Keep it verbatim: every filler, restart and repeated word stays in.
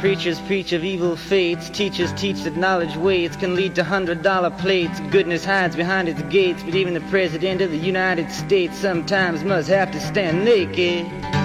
Preachers preach of evil fates. Teachers teach that knowledge waits can lead to hundred dollar plates. Goodness hides behind its gates, but even the President of the United States sometimes must have to stand naked.